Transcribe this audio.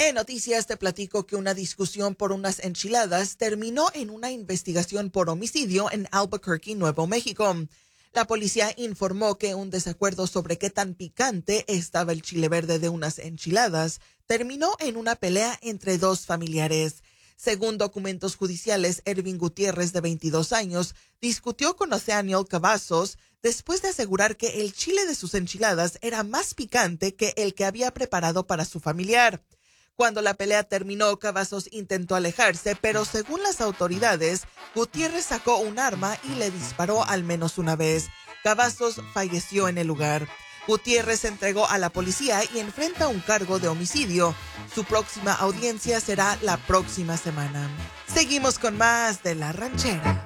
En noticias te platico que una discusión por unas enchiladas terminó en una investigación por homicidio en Albuquerque, Nuevo México. La policía informó que un desacuerdo sobre qué tan picante estaba el chile verde de unas enchiladas terminó en una pelea entre dos familiares. Según documentos judiciales, Ervin Gutiérrez, de 22 años, discutió con Nathaniel Cavazos después de asegurar que el chile de sus enchiladas era más picante que el que había preparado para su familiar. Cuando la pelea terminó, Cavazos intentó alejarse, pero según las autoridades, Gutiérrez sacó un arma y le disparó al menos una vez. Cavazos falleció en el lugar. Gutiérrez se entregó a la policía y enfrenta un cargo de homicidio. Su próxima audiencia será la próxima semana. Seguimos con más de La Ranchera.